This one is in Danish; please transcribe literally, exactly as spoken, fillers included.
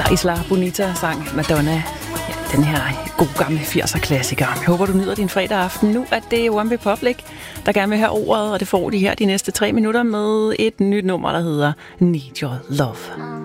La Isla Bonita sang Madonna. Ja, den her gode gamle firser klassiker. Jeg håber, du nyder din fredag aften. Nu er det One Republic, der gerne vil have ordet, og det får de her de næste tre minutter med et nyt nummer, der hedder Need Your Love.